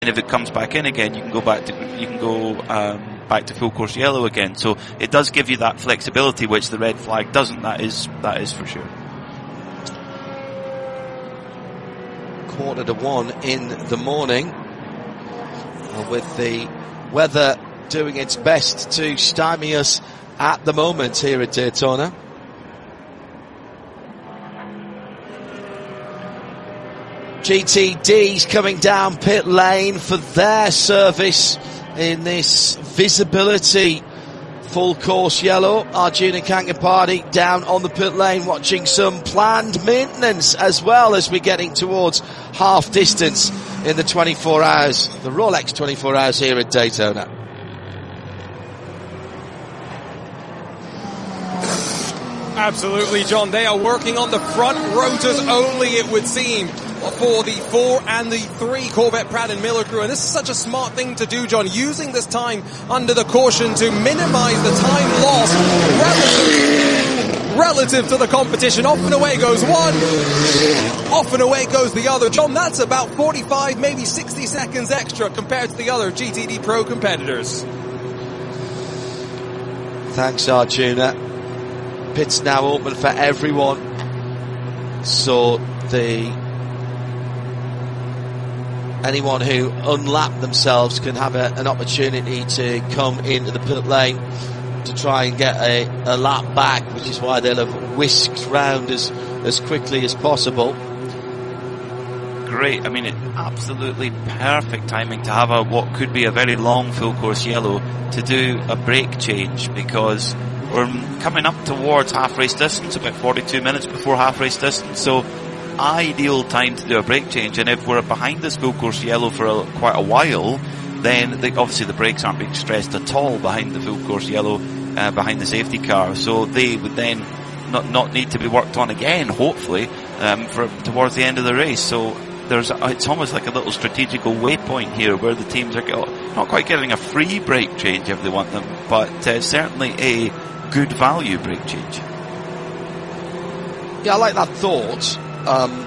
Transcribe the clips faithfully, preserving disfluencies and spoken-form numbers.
And if it comes back in again, you can go back to you can go um, back to full course yellow again. So it does give you that flexibility, which the red flag doesn't. That is that is for sure. Quarter to one in the morning, and with the weather doing its best to stymie us at the moment here at Daytona. G T D's coming down pit lane for their service in this visibility full course yellow. Arjuna Kangaparty down on the pit lane watching some planned maintenance as well as we're getting towards half distance in the twenty-four hours, the Rolex twenty-four hours here at Daytona. Absolutely, John. They are working on the front rotors only, it would seem, for the four and the three Corvette Pratt and Miller crew. And this is such a smart thing to do, John, using this time under the caution to minimize the time lost relative, relative to the competition. Off and away goes one, off and away goes the other. John, that's about forty-five, maybe sixty seconds extra compared to the other G T D Pro competitors. Thanks, Arjuna. Pit's now open for everyone, so the anyone who unlapped themselves can have a, an opportunity to come into the pit lane to try and get a, a lap back, which is why they'll have whisked round as as quickly as possible. Great. I mean, it, absolutely perfect timing to have a what could be a very long full course yellow to do a brake change, because we're coming up towards half race distance, about forty-two minutes before half race distance, so ideal time to do a brake change. And if we're behind this full course yellow for a, quite a while, then the, obviously the brakes aren't being stressed at all behind the full course yellow, uh, behind the safety car, so they would then not not need to be worked on again, hopefully, um, for towards the end of the race. So there's a, it's almost like a little strategical waypoint here where the teams are not quite getting a free brake change if they want them, but uh, certainly a good value brake change. Yeah, I like that thought. Um,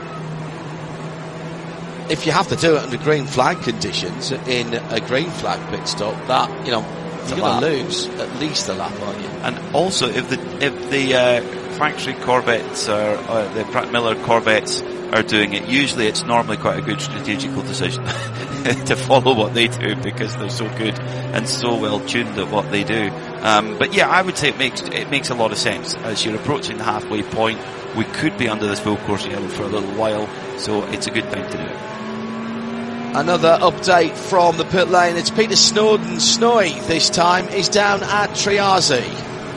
if you have to do it under green flag conditions in a green flag pit stop, that, you know, you're going to lose at least a lap, aren't you? And also, if the if the uh, factory Corvettes or uh, the Pratt Miller Corvettes are doing it, usually it's normally quite a good strategical decision to follow what they do, because they're so good and so well tuned at what they do. Um, but yeah, I would say it makes it makes a lot of sense. As you're approaching the halfway point, we could be under this full course yellow for a little while, so it's a good time to do it. Another update from the pit lane. It's Peter Snowden. Snowy this time is down at Triazi.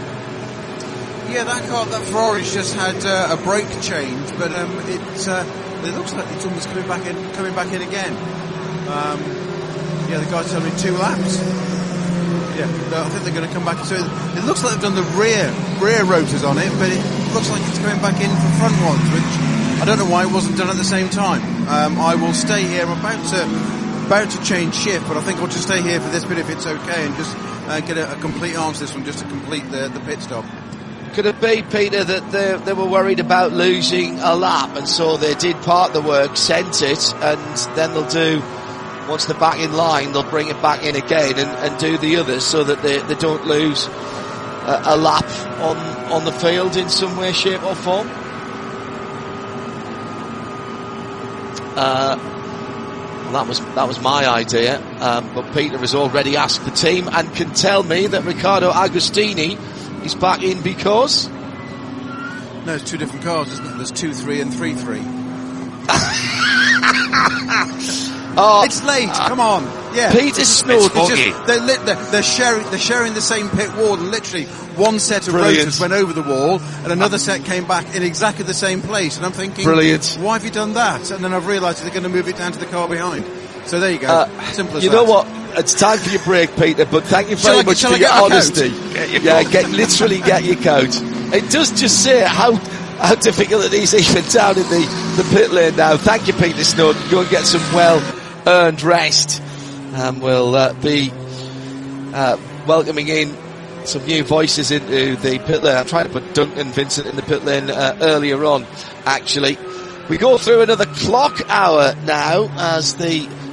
Yeah, that car, that Ferrari's just had uh, a brake change, but um, it uh, it looks like it's almost coming back in, coming back in again. Um, yeah, the guy's telling me two laps. Yeah, I think they're going to come back. So it looks like they've done the rear rear rotors on it, but it looks like it's coming back in for front ones, which I don't know why it wasn't done at the same time. Um, I will stay here. I'm about to about to change shift, but I think I'll just stay here for this bit if it's okay, and just uh, get a, a complete answer to this one, just to complete the, the pit stop. Could it be, Peter, that they, they were worried about losing a lap, and so they did part the work, sent it, and then they'll do, once they're back in line, they'll bring it back in again and, and do the others, so that they, they don't lose a, a lap on, on the field in some way, shape or form? Uh, well, that was that was my idea, um, but Peter has already asked the team and can tell me that Riccardo Agostini is back in because... No, it's two different cars, isn't it? There's two three and three three. Oh, it's late. Uh, Come on, yeah. Peter Snowden. They're, they're, they're sharing. They're sharing the same pit wall. And literally, one set of Brilliant. rotors went over the wall, and another set came back in exactly the same place. And I'm thinking, Brilliant. Why have you done that? And then I've realised they're going to move it down to the car behind. So there you go. Uh, Simple as you that. know what? It's time for your break, Peter. But thank you very shall much I, for I your honesty. Get your yeah, coat. get literally get your coat. It does just say how. How difficult it is even down in the, the pit lane now. Thank you, Peter Snowden. Go and get some well-earned rest. And we'll uh, be uh, welcoming in some new voices into the pit lane. I'm trying to put Duncan Vincent in the pit lane uh, earlier on, actually. We go through another clock hour now as the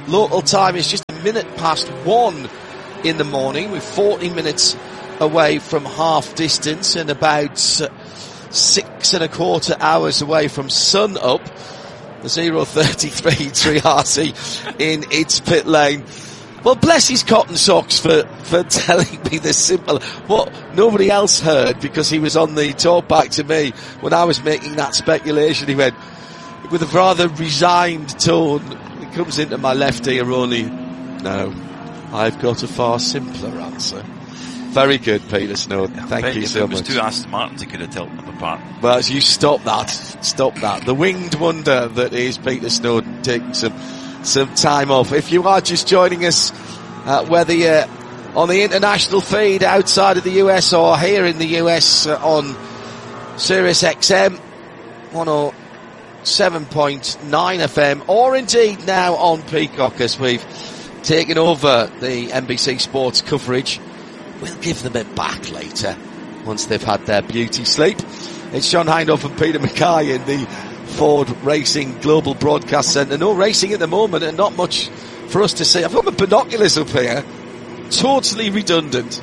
local time is just a minute past one in the morning. We're forty minutes away from half distance and about uh, six and a quarter hours away from sun up. The zero thirty-three three R C in its pit lane. Well, bless his cotton socks for, for telling me this simple, what nobody else heard, because he was on the talk back to me when I was making that speculation. He went, with a rather resigned tone, it comes into my left ear only, no, I've got a far simpler answer. Very good, Peter Snowden. Yeah, Thank you if so it was much. two Aston Martins, he could have tilted them apart. Well, you stop that. Stop that. The winged wonder that is Peter Snowden taking some some time off. If you are just joining us, uh, whether you're on the international feed outside of the U S or here in the U S uh, on Sirius X M one oh seven point nine F M, or indeed now on Peacock as we've taken over the N B C Sports coverage. We'll give them it back later once they've had their beauty sleep. It's Sean Hindhaugh and Peter Mackay in the Ford Racing Global Broadcast Centre. No racing at the moment and not much for us to see. I've got my binoculars up here. Totally redundant.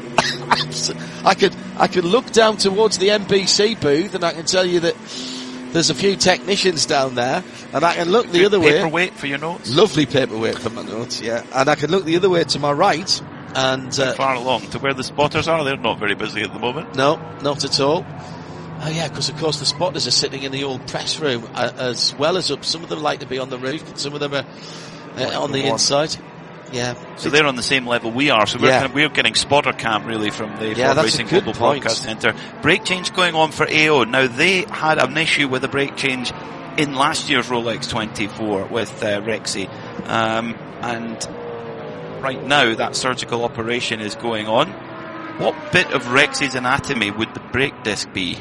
I could I could look down towards the N B C booth and I can tell you that there's a few technicians down there, and I can look the Good other way. Paperweight for your notes. Lovely paperweight for my notes, yeah. And I can look the other way to my right, and uh, far along to where the spotters are. They're not very busy at the moment. no, not at all. Oh yeah, because of course the spotters are sitting in the old press room uh, as well as up. Some of them like to be on the roof, but some of them are uh, on the inside. Yeah. So they're on the same level we are. So we're Yeah. kind of, we're getting spotter camp really from the Yeah, Ford that's a Racing good Global point. Broadcast Centre. Brake change going on for A O. Now they had an issue with a brake change in last year's Rolex twenty-four with uh, Rexy, um, and right now that surgical operation is going on. What bit of Rexy's anatomy would the brake disc be?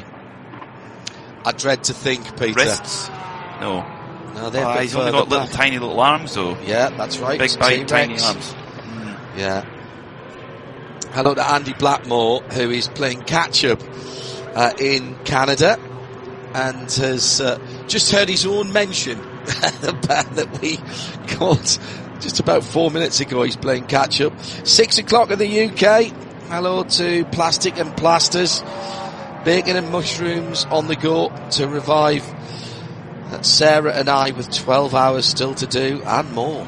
I dread to think, Peter. Wrists? No. No, they're Oh, a bit he's only further got little back. tiny little arms though. Yeah, that's right. Big, big, tiny T-Rex. arms. Yeah. Hello to Andy Blackmore, who is playing catch-up uh, in Canada and has uh, just heard his own mention about that we caught just about four minutes ago. He's playing catch-up. Six o'clock in the U K. Hello to Plastic and Plasters. Bacon and mushrooms on the go to revive Sarah and I with twelve hours still to do and more.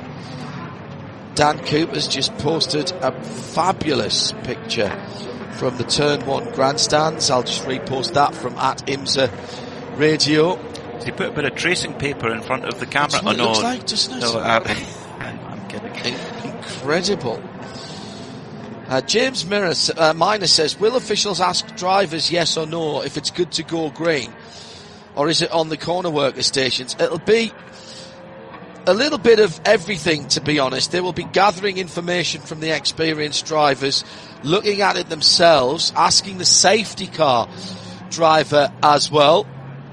Dan Cooper's just posted a fabulous picture from the Turn one grandstands. I'll just repost that from at IMSA Radio. Did he put a bit of tracing paper in front of the camera? That's what oh, it looks no. like, doesn't it? No, uh, I'm kidding. Incredible. Uh, James Miller, uh, Minor says, will officials ask drivers yes or no if it's good to go green? Or is it on the corner worker stations? It'll be a little bit of everything, to be honest. They will be gathering information from the experienced drivers, looking at it themselves, asking the safety car driver as well.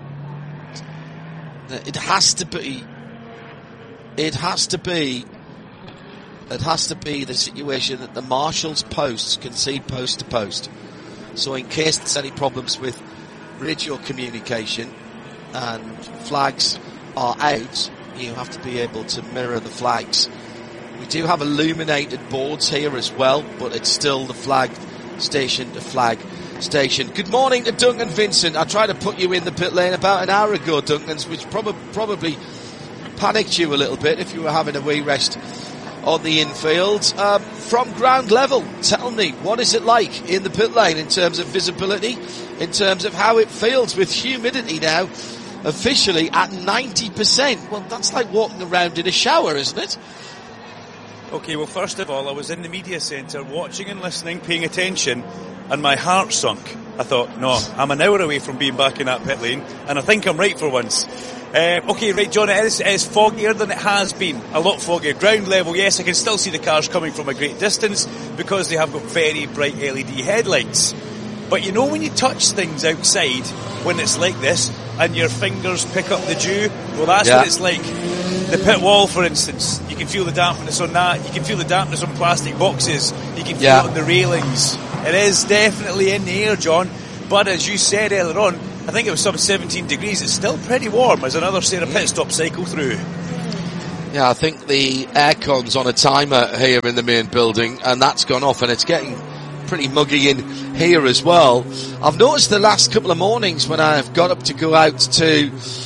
It has to be, it has to be, it has to be the situation that the marshal's posts concede post to post. So in case there's any problems with radio communication and flags are out, you have to be able to mirror the flags. We do have illuminated boards here as well, but it's still the flag station to flag station. Good morning to Duncan Vincent. I tried to put you in the pit lane about an hour ago, Duncan, which prob- probably panicked you a little bit if you were having a wee rest on the infield. Um, from ground level, tell me, what is it like in the pit lane in terms of visibility, in terms of how it feels with humidity now officially at ninety percent? Well, that's like walking around in a shower, isn't it? Okay, well, first of all, I was in the media centre watching and listening, paying attention, and my heart sunk. I thought, no, I'm an hour away from being back in that pit lane, and I think I'm right for once. Uh, okay, right, John, it is, it is foggier than it has been. A lot foggier. Ground level, yes, I can still see the cars coming from a great distance because they have got very bright L E D headlights. But you know when you touch things outside, when it's like this, and your fingers pick up the dew? Well, that's Yeah. what it's like. The pit wall, for instance, you can feel the dampness on that. You can feel the dampness on plastic boxes. You can feel Yeah. it on the railings. It is definitely in the air, John. But as you said earlier on, I think it was some seventeen degrees. It's still pretty warm as another set of pit stop cycle through. Yeah, I think the aircon's on a timer here in the main building, and that's gone off, and it's getting pretty muggy in here as well. I've noticed the last couple of mornings when I've got up to go out to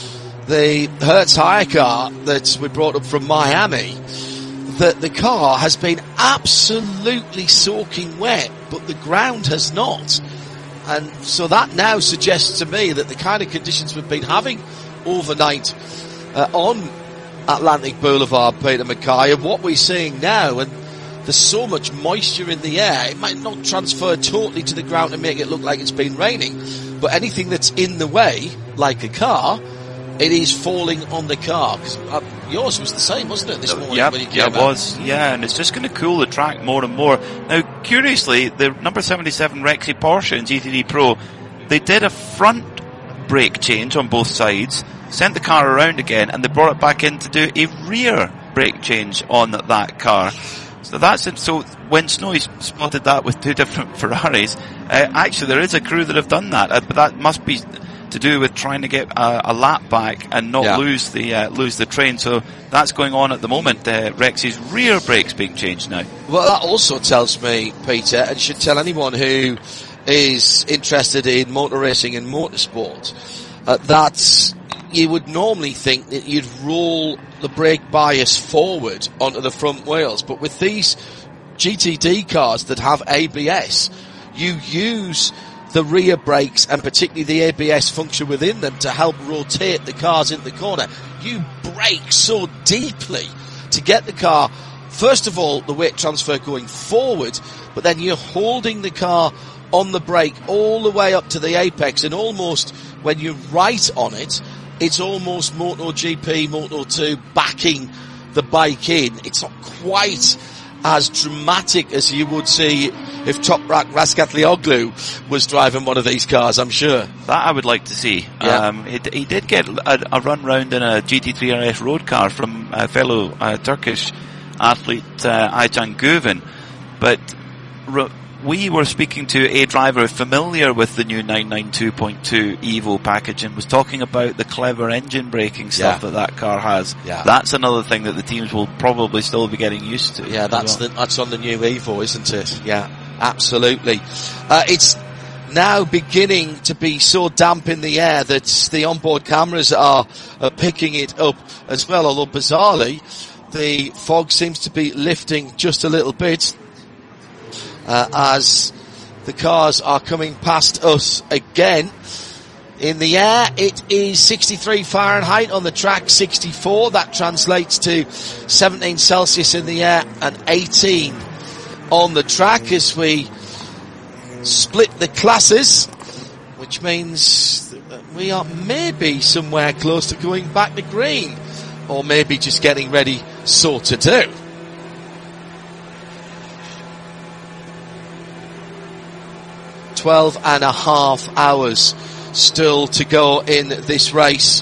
the Hertz hire car that we brought up from Miami, that the car has been absolutely soaking wet, but the ground has not. And so that now suggests to me that the kind of conditions we've been having overnight uh, on Atlantic Boulevard, Peter Mackay, of what we're seeing now, and there's so much moisture in the air, it might not transfer totally to the ground and make it look like it's been raining, but anything that's in the way, like a car, it is falling on the car. Cause, uh, yours was the same, wasn't it, this morning? Yeah, when you came yeah, it out? was. Yeah, and it's just going to cool the track more and more. Now, curiously, the number seventy-seven Rexy Porsche and G T D Pro, they did a front brake change on both sides, sent the car around again, and they brought it back in to do a rear brake change on that car. So that's it. So when Snowy spotted that with two different Ferraris, uh, actually there is a crew that have done that, uh, but that must be to do with trying to get a, a lap back and not yeah. lose the uh, lose the train. So that's going on at the moment. Uh, Rexy's rear brake's being changed now. Well, that also tells me, Peter, and should tell anyone who is interested in motor racing and motorsport, uh, that you would normally think that you'd roll the brake bias forward onto the front wheels, but with these G T D cars that have A B S, you use the rear brakes and particularly the A B S function within them to help rotate the cars into the corner. You brake so deeply to get the car, first of all, the weight transfer going forward, but then you're holding the car on the brake all the way up to the apex, and almost when you're right on it, it's almost MotoGP, Moto two backing the bike in. It's not quite as dramatic as you would see if Toprak Razgatlioglu was driving one of these cars, I'm sure. That I would like to see. Yeah. Um, he, he did get a, a run round in a G T three R S road car from a fellow uh, Turkish athlete, uh, Aycan Guven, but r- we were speaking to a driver familiar with the new nine ninety-two point two Evo package and was talking about the clever engine braking stuff Yeah. that that car has. Yeah. That's another thing that the teams will probably still be getting used to. Yeah, that's well. the, that's on the new Evo, isn't it? Yeah, absolutely. Uh, it's now beginning to be so damp in the air that the onboard cameras are, are picking it up as well, although bizarrely, the fog seems to be lifting just a little bit. Uh, as the cars are coming past us again. In the air, it is sixty-three Fahrenheit, on the track sixty-four. That translates to seventeen Celsius in the air and eighteen on the track as we split the classes, which means that we are maybe somewhere close to going back to green, or maybe just getting ready so to do. Twelve and a half hours still to go in this race.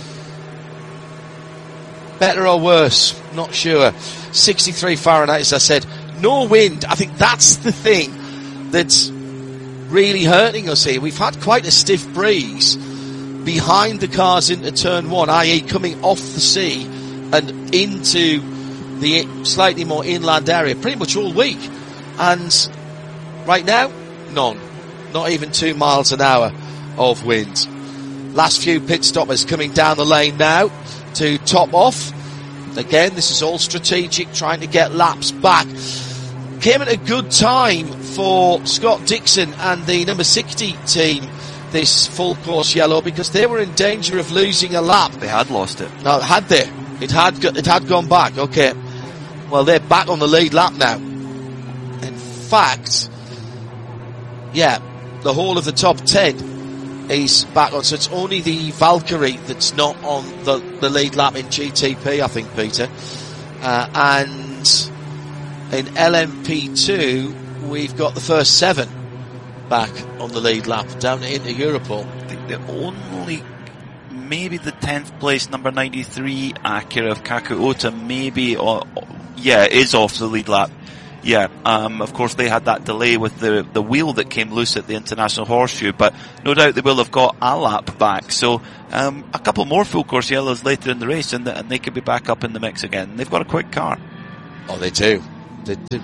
Better or worse? Not sure. sixty-three Fahrenheit, as I said. No wind. I think that's the thing that's really hurting us here. We've had quite a stiff breeze behind the cars into turn one, that is coming off the sea and into the slightly more inland area pretty much all week. And right now, none. Not even two miles an hour of wind. Last few pit stoppers coming down the lane now to top off. Again, this is all strategic, trying to get laps back. Came at a good time for Scott Dixon and the number sixty team, this full course yellow, because they were in danger of losing a lap. They had lost it. Now, had they? It had, it had gone back. Okay. Well, they're back on the lead lap now. In fact, yeah, the whole of the top ten is back on, so it's only the Valkyrie that's not on the, the lead lap in G T P, I think, Peter. Uh, and in L M P two, we've got the first seven back on the lead lap down into Europol. I think the only, maybe the tenth place number ninety-three Acura of Kaku Ota, maybe, or, yeah, is off the lead lap Yeah, um, of course they had that delay with the the wheel that came loose at the International Horseshoe, but no doubt they will have got a lap back. So um, a couple more full course yellows later in the race, and, the, and they could be back up in the mix again. They've got a quick car. Oh, they do. They do.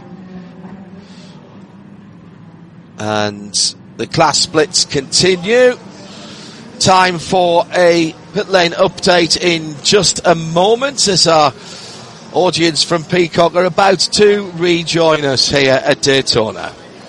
And the class splits continue. Time for a pit lane update in just a moment as our audience from Peacock are about to rejoin us here at Daytona.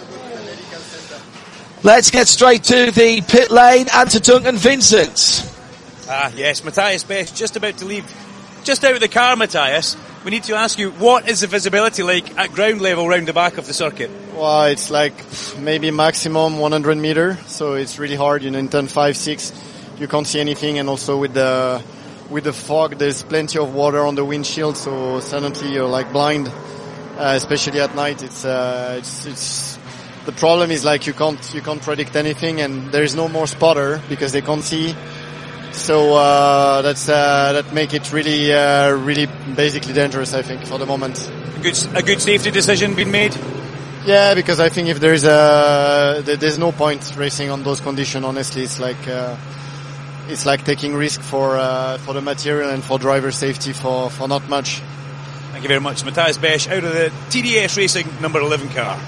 Let's get straight to the pit lane and to Duncan Vincent. Ah, yes, Matthias Best just about to leave, just out of the car, Matthias. We need to ask you, what is the visibility like at ground level round the back of the circuit? Well, it's like maybe maximum one hundred meter, so it's really hard. You know, in turn five, six, you can't see anything, and also with the with the fog, there's plenty of water on the windshield, so suddenly you're like blind, uh, especially at night. It's uh, it's it's the problem is like you can't you can't predict anything, and there is no more spotter because they can't see. So uh, that's uh, that make it really uh, really basically dangerous, I think, for the moment. A good a good safety decision being made. Yeah, because I think if there is a there's no point racing on those conditions. Honestly, it's like uh, it's like taking risk for uh, for the material and for driver safety for, for not much. Thank you very much, Matthias Besch out of the T D S Racing number eleven car.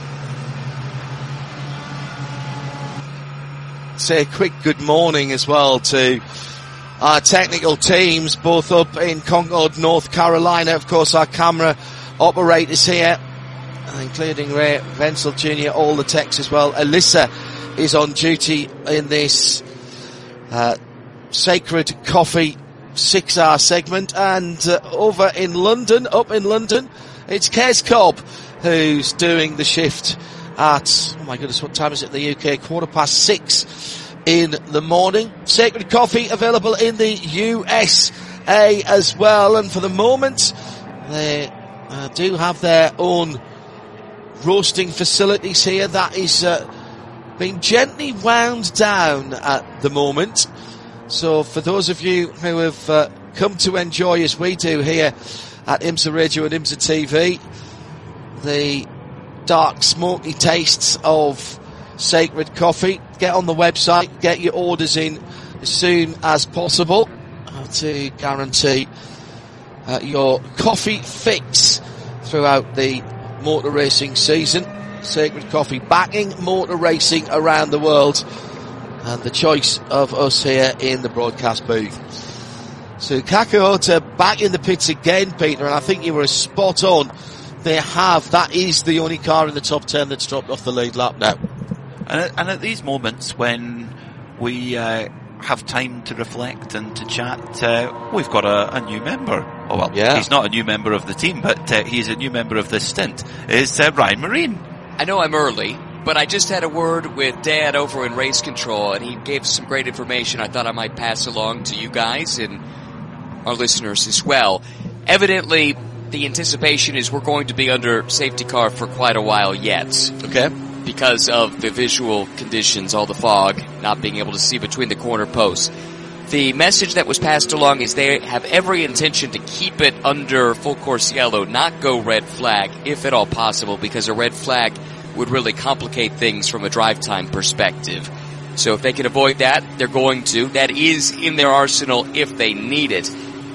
Say a quick good morning as well to our technical teams, both up in Concord, North Carolina. Of course, our camera operators here, including Ray Wenzel Junior, all the techs as well. Alyssa is on duty in this uh, Sacred Coffee six-hour segment. And uh, over in London, up in London, it's Kes Cobb who's doing the shift at, oh my goodness, what time is it in the U K? Quarter past six in the morning. Sacred Coffee available in the U S A as well. And for the moment, they uh, do have their own roasting facilities here. That is uh, being gently wound down at the moment. So for those of you who have uh, come to enjoy, as we do here at IMSA Radio and IMSA T V, the dark smoky tastes of Sacred Coffee, get on the website, get your orders in as soon as possible to guarantee uh, your coffee fix throughout the motor racing season. Sacred Coffee backing motor racing around the world, and the choice of us here in the broadcast booth. So Kakahota back in the pits again, Peter, and I think you were spot on. They have, that is the only car in the top ten that's dropped off the lead lap now. And at, and at these moments when we uh, have time to reflect and to chat, uh, we've got a, a new member. Oh well, yeah. He's not a new member of the team, but uh, he's a new member of this stint. Is uh, Ryan Marine. I know I'm early, but I just had a word with Dad over in race control, and he gave some great information I thought I might pass along to you guys and our listeners as well. Evidently, the anticipation is we're going to be under safety car for quite a while yet. Okay. Because of the visual conditions, all the fog, not being able to see between the corner posts. The message that was passed along is they have every intention to keep it under full course yellow, not go red flag, if at all possible, because a red flag would really complicate things from a drive time perspective. So if they can avoid that, they're going to. That is in their arsenal if they need it.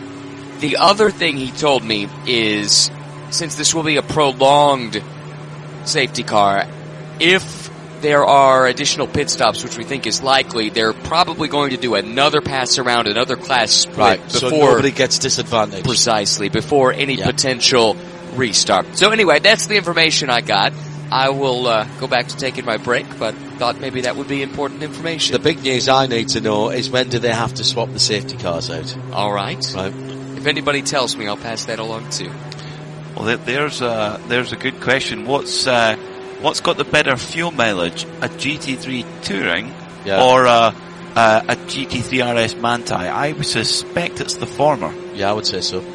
The other thing he told me is, since this will be a prolonged safety car, if there are additional pit stops, which we think is likely, they're probably going to do another pass around, another class split right, before so nobody gets disadvantaged. Precisely, before any yeah. potential restart. So anyway, that's the information I got. I will uh, go back to taking my break, but thought maybe that would be important information. The big news I need to know is when do they have to swap the safety cars out? All right. Right. If anybody tells me, I'll pass that along too. Well, there's a, there's a good question. What's uh, what's got the better fuel mileage, a G T three Touring yeah. or a, a, a G T three R S Manti? I would suspect it's the former. Yeah, I would say so.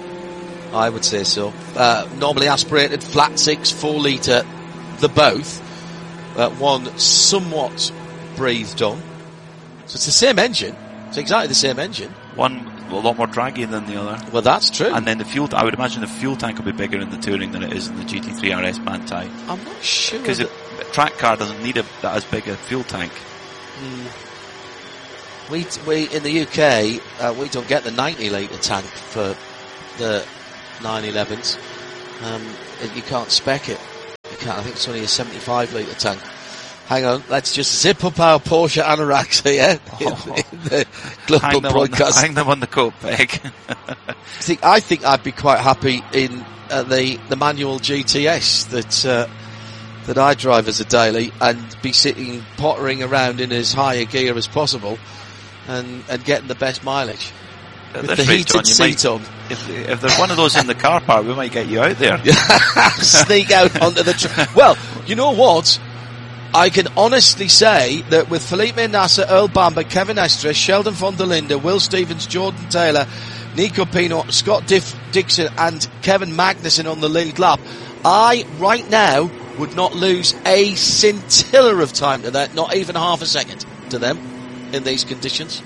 I would say so. Uh, normally aspirated, flat six, four litre, the both. Uh, one somewhat breathed on. So it's the same engine. It's exactly the same engine. One a lot more draggy than the other. Well, that's true. And then the fuel, I would imagine the fuel tank will be bigger in the Touring than it is in the G T three R S Manthey. I'm not sure. Because a track car doesn't need a, that as big a fuel tank. Mm. We, we, in the U K, uh, we don't get the ninety litre tank for the nine elevens. Um, you can't spec it. You can't, I think it's only a seventy-five litre tank. Hang on, let's just zip up our Porsche anoraks here Oh. in, in the global Hang them, broadcast. on the, hang them on the coat peg. See, I think I'd be quite happy in uh, the the manual G T S that uh, that I drive as a daily, and be sitting pottering around in as high a gear as possible, and and getting the best mileage At with this the rate, heated John, you seat might- on. If, if there's one of those in the car park, we might get you out there. Sneak out onto the track. Well, you know what? I can honestly say that with Felipe Nasser, Earl Bamber, Kevin Estres, Sheldon von der Linde, Will Stevens, Jordan Taylor, Nico Pino, Scott Diff- Dixon and Kevin Magnussen on the lead lap, I, right now, would not lose a scintilla of time to that, not even half a second to them in these conditions.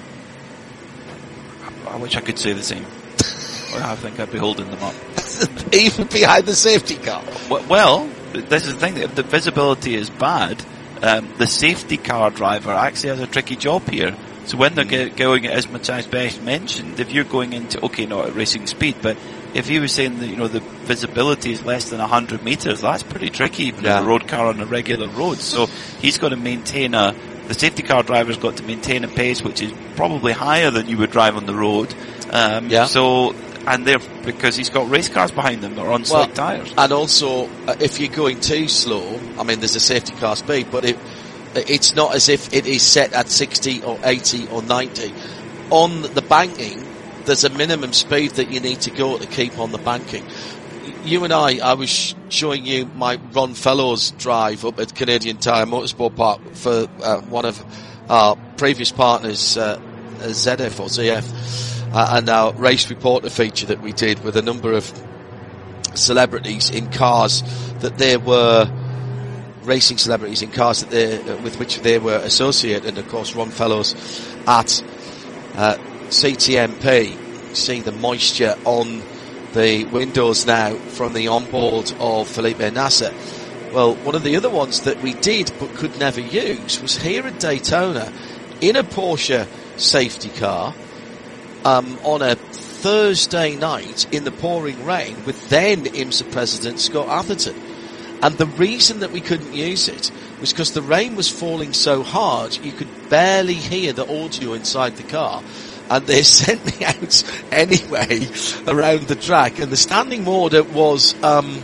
I wish I could say the same. I think I'd be holding them up. Even behind the safety car. Well, this is the thing, if the visibility is bad, um, the safety car driver actually has a tricky job here. So when they're mm. going, as Matthias Bech mentioned, if you're going into, okay, not at racing speed, but if he was saying that, you know, the visibility is less than one hundred metres, that's pretty tricky for Yeah. a road car on a regular road. So he's got to maintain a, the safety car driver's got to maintain a pace which is probably higher than you would drive on the road. Um, Yeah. So, and they're, because he's got race cars behind him that are on slick Well, tyres. And also, uh, if you're going too slow, I mean, there's a safety car speed, but it, it's not as if it is set at sixty or eighty or ninety. On the banking, there's a minimum speed that you need to go to keep on the banking. You and I, I was showing you my Ron Fellows drive up at Canadian Tire Motorsport Park for uh, one of our previous partners, uh, Z F or Z F, uh, and our race reporter feature that we did with a number of celebrities in cars that they were racing celebrities in cars that they uh, with which they were associated, and of course Ron Fellows at uh, C T M P. See the moisture on the windows now from the onboard of Felipe Nasser. Well, one of the other ones that we did but could never use was here at Daytona in a Porsche safety car um, on a Thursday night in the pouring rain with then IMSA president Scott Atherton. And the reason that we couldn't use it was because the rain was falling so hard you could barely hear the audio inside the car. And they sent me out anyway around the track, and the standing order was um,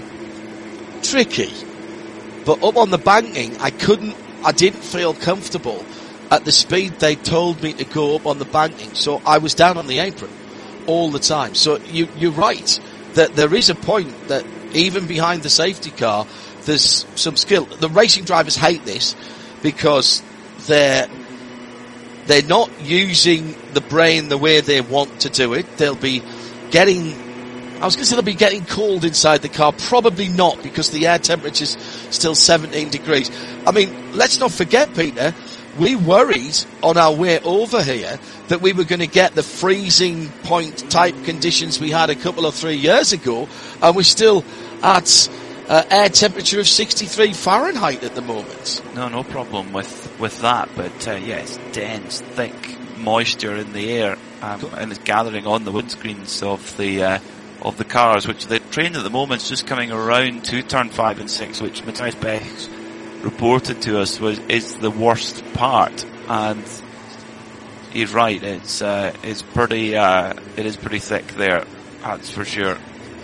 tricky. But up on the banking, I couldn't, I didn't feel comfortable at the speed they told me to go up on the banking. So I was down on the apron all the time. So you, you're right that there is a point that even behind the safety car, there's some skill. The racing drivers hate this because they're they're not using the brain the way they want to do it. They'll be getting, I was going to say they'll be getting cold inside the car. Probably not, because the air temperature's still seventeen degrees. I mean, let's not forget, Peter, we worried on our way over here that we were going to get the freezing point type conditions we had a couple or three years ago, and we're still at uh, air temperature of sixty-three Fahrenheit at the moment. No, no problem with with that, but uh, yes, dense, thick moisture in the air, um, and it's gathering on the windscreens of the uh, of the cars, which the train at the moment is just coming around to turn five and six, which Matthias Bech reported to us was is the worst part, and he's right. It's uh, it's pretty uh, it is pretty thick there, that's for sure.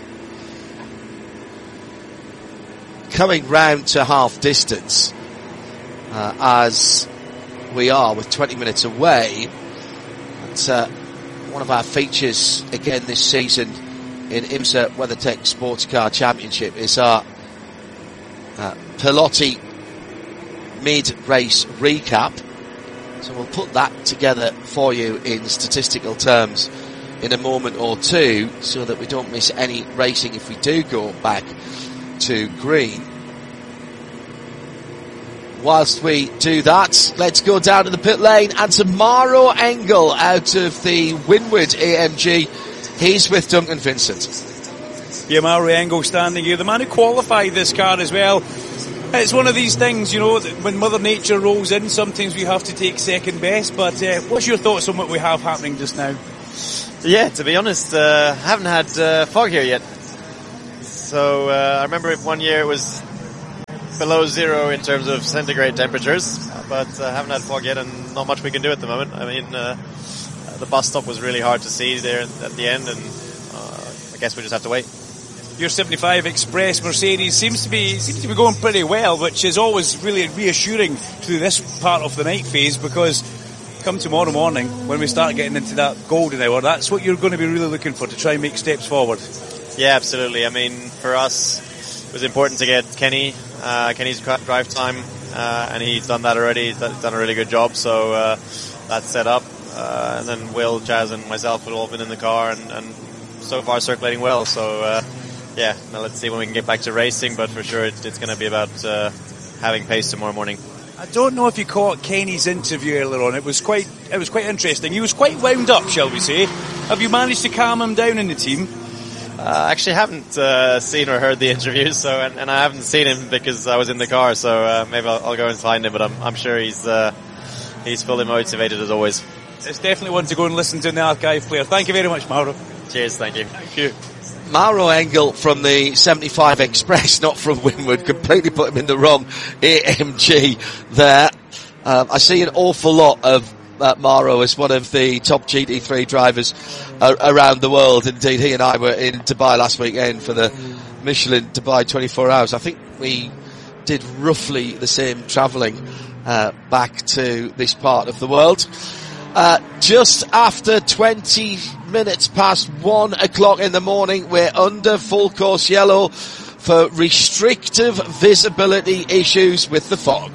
Coming round to half distance, uh, as we are with twenty minutes away, it's uh, one of our features again this season in IMSA WeatherTech Sports Car Championship is our uh, Pelotti mid-race recap. So we'll put that together for you in statistical terms in a moment or two, so that we don't miss any racing if we do go back to green. whilst we do that, let's go down to the pit lane and to Maro Engel out of the Winward A M G. He's with Duncan Vincent. Yeah, Maro Engel standing here, the man who qualified this car as well. It's one of these things, you know, that when Mother Nature rolls in, sometimes we have to take second best. But uh, what's your thoughts on what we have happening just now? Yeah, to be honest, uh, haven't had uh, fog here yet. So uh, I remember one year it was below zero in terms of centigrade temperatures, but I uh, haven't had fog yet, and not much we can do at the moment. I mean, uh, the bus stop was really hard to see there at the end, and uh, I guess we just have to wait. Your seventy-five Express Mercedes seems to be seems to be going pretty well, which is always really reassuring through this part of the night phase, because come tomorrow morning when we start getting into that golden hour, that's what you're going to be really looking for, to try and make steps forward. Yeah, absolutely. I mean, for us, it was important to get Kenny, uh, Kenny's drive time, uh, and he's done that already. He's done a really good job, so uh, that's set up. Uh, and then Will, Chaz, and myself have all been in the car, and, and so far circulating well. So, uh, yeah, now let's see when we can get back to racing, but for sure it, it's going to be about uh, having pace tomorrow morning. I don't know if you caught Kenny's interview earlier on. It was quite, it was quite interesting. He was quite wound up, shall we say. Have you managed to calm him down in the team? I uh, actually haven't uh, seen or heard the interview, so and, and I haven't seen him because I was in the car. So uh, maybe I'll, I'll go and find him. But I'm, I'm sure he's uh, he's fully motivated as always. It's definitely one to go and listen to in the archive player. Thank you very much, Mauro. Cheers, thank you. Thank you. Maro Engel from the seventy-five Express, not from Winward, completely put him in the wrong A M G there. Um, I see an awful lot of uh, Maro as one of the top G T three drivers uh, around the world. Indeed, he and I were in Dubai last weekend for the Michelin Dubai twenty-four hours. I think we did roughly the same travelling uh, back to this part of the world. Uh, just after twenty minutes past one o'clock in the morning, we're under full course yellow for restrictive visibility issues with the fog.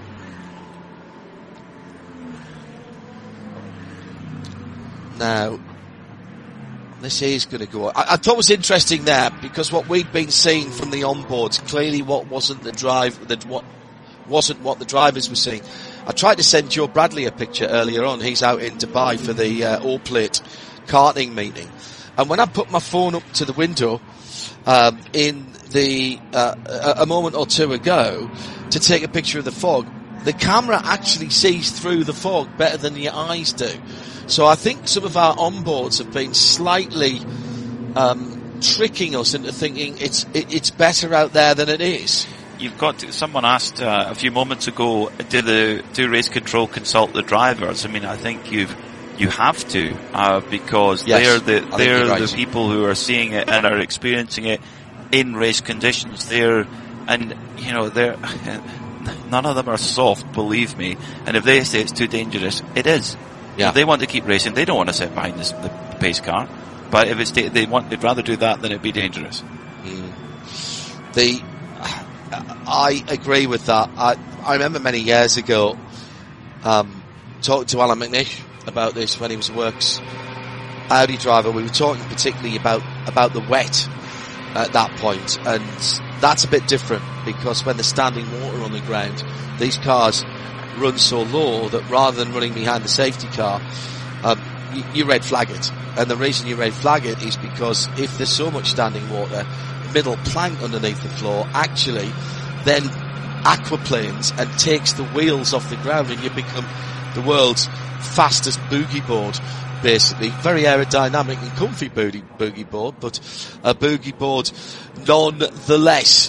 Now, this is going to go on. I, I thought it was interesting there, because what we'd been seeing from the onboards, clearly what wasn't the drive, that what wasn't what the drivers were seeing. I tried to send Joe Bradley a picture earlier on. He's out in Dubai for the uh, all-plate karting meeting. And when I put my phone up to the window um, in the uh, a, a moment or two ago to take a picture of the fog, the camera actually sees through the fog better than your eyes do. So I think some of our onboards have been slightly um, tricking us into thinking it's it, it's better out there than it is. You've got to, someone asked uh, a few moments ago, do the do race control consult the drivers? I mean, I think you've you have to uh, because yes, they're the they're right. the people who are seeing it and are experiencing it in race conditions. They're and you know they're none of them are soft, believe me. And if they say it's too dangerous, it is. Yeah. If they want to keep racing, they don't want to sit behind this, the pace car. But if it's they want, they'd rather do that than it'd be dangerous. Mm. The I agree with that. I, I remember many years ago um, talking to Alan McNish about this when he was a Works Audi driver. We were talking particularly about, about the wet at that point, and that's a bit different because when there's standing water on the ground, these cars run so low that rather than running behind the safety car, um, you, you red flag it. And the reason you red flag it is because if there's so much standing water, middle plank underneath the floor actually then aquaplanes and takes the wheels off the ground, and you become the world's fastest boogie board, basically. Very aerodynamic and comfy boogie, boogie board, but a boogie board nonetheless.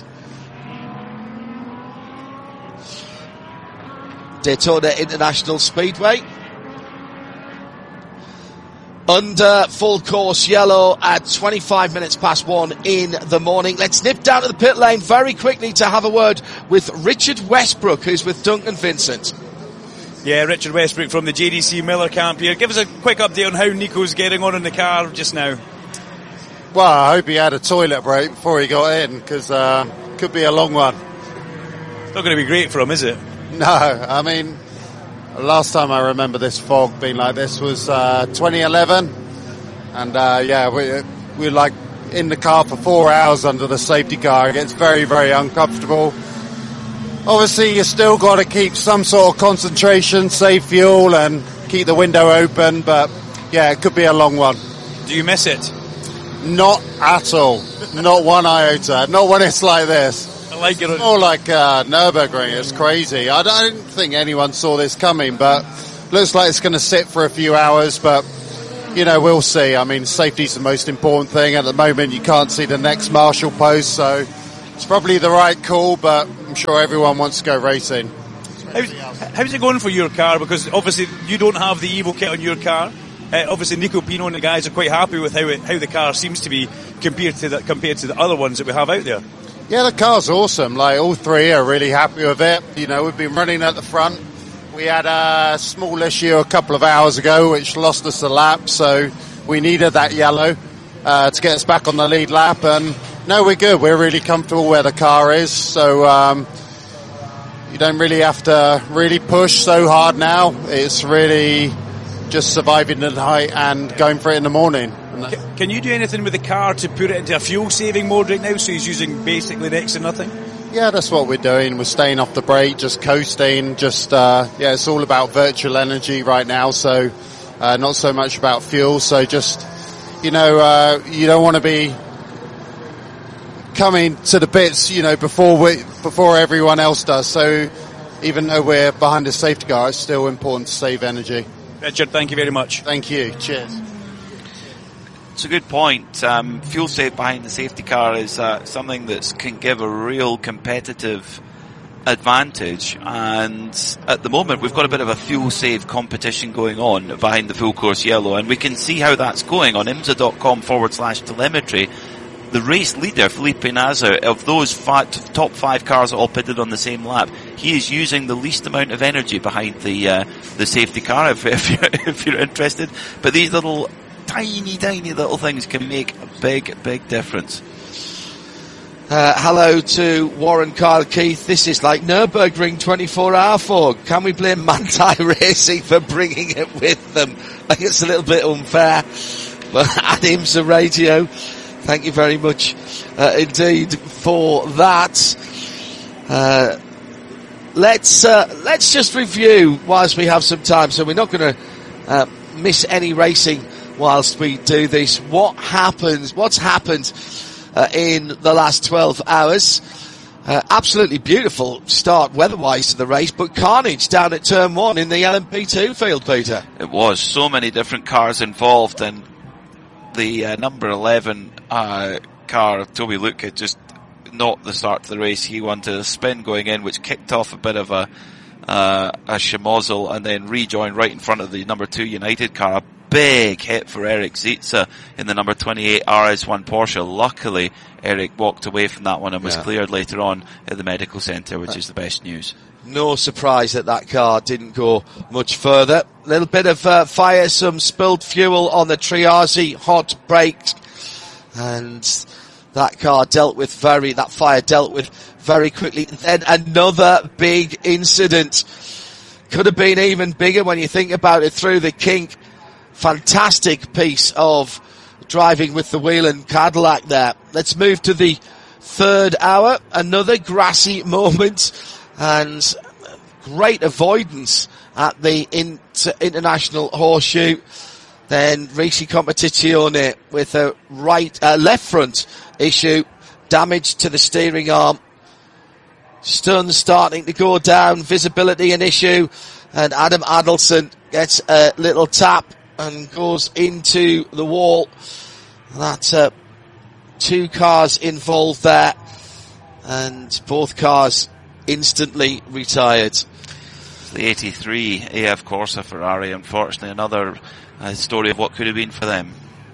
Daytona International Speedway under full course yellow at twenty-five minutes past one in the morning. Let's nip down to the pit lane very quickly to have a word with Richard Westbrook, who's with Duncan Vincent. Yeah, Richard Westbrook from the J D C Miller camp here. Give us a quick update on how Nico's getting on in the car just now. Well, I hope he had a toilet break before he got in, because uh, could be a long one. It's not going to be great for him, is it? No, I mean, last time I remember this fog being like this was uh, twenty eleven, and uh, yeah, we we're like in the car for four hours under the safety car. It gets very, very uncomfortable. obviously you still got to keep some sort of concentration, save fuel and keep the window open, but yeah, it could be a long one. Do you miss it? Not at all. Not one iota. Not when it's like this. I like it. It's more like uh, Nürburgring. It's crazy. I don't think anyone saw this coming, but looks like it's going to sit for a few hours, but you know, we'll see. I mean, safety's the most important thing. At the moment, you can't see the next marshal post, so it's probably the right call, but I'm sure everyone wants to go racing. How's, how's it going for your car? Because obviously you don't have the Evo kit on your car. Uh, obviously, Nico Pino and the guys are quite happy with how it, how the car seems to be compared to the, compared to the other ones that we have out there. Yeah, the car's awesome. Like, all three are really happy with it. You know, we've been running at the front. We had a small issue a couple of hours ago, which lost us a lap, so we needed that yellow uh, to get us back on the lead lap. And no, we're good. We're really comfortable where the car is, so um, you don't really have to really push so hard now. It's really just surviving the night and going for it in the morning. Can, can you do anything with the car to put it into a fuel-saving mode right now, so he's using basically next to nothing? Yeah, that's what we're doing. We're staying off the brake, just coasting, just, uh, yeah, it's all about virtual energy right now, so uh, not so much about fuel, so just, you know, uh, you don't want to be coming to the bits, you know, before we, before everyone else does, so even though we're behind the safety car, it's still important to save energy. Richard, thank you very much. Thank you. Cheers. It's a good point. Um, fuel save behind the safety car is uh, something that can give a real competitive advantage, and at the moment we've got a bit of a fuel save competition going on behind the full course yellow, and we can see how that's going on imsa.com forward slash telemetry. The race leader, Felipe Nasr, of those five, top five cars all pitted on the same lap, he is using the least amount of energy behind the uh, the safety car, if, if, you're, if you're interested. But these little tiny, tiny little things can make a big, big difference. Uh, hello to Warren Kyle Keith. This is like Nürburgring twenty-four hour fog. Can we blame Manthey Racing for bringing it with them? I think it's a little bit unfair. But at IMSA Radio, thank you very much uh, indeed for that. Uh, let's uh, let's just review whilst we have some time, so we're not going to uh, miss any racing whilst we do this. What happens? What's happened uh, in the last twelve hours? Uh, absolutely beautiful start weather-wise to the race, but carnage down at turn one in the L M P two field, Peter. It was so many different cars involved, and the uh, number eleven uh, car, Toby Luca, just not the start to the race. He wanted a spin going in, which kicked off a bit of a uh, a schmozzle, and then rejoined right in front of the number two United car. A big hit for Eric Zietze in the number twenty-eight R S one Porsche. Luckily, Eric walked away from that one and was yeah. cleared later on at the medical centre, which is the best news. No surprise that that car didn't go much further. A little bit of uh, fire, some spilled fuel on the Triazi hot brakes, and that car dealt with very, that fire dealt with very quickly. Then another big incident. Could have been even bigger when you think about it, through the kink. Fantastic piece of driving with the Whelen Cadillac there. Let's move to the third hour. Another grassy moment and great avoidance at the inter- International Horseshoe. Then Ricci Competizione with a right, uh, left front issue, damage to the steering arm. Stuns starting to go down, visibility an issue, and Adam Adelson gets a little tap and goes into the wall. That's uh, two cars involved there, and both cars instantly retired. The eighty-three A F Corsa Ferrari, unfortunately, another uh, story of what could have been for them.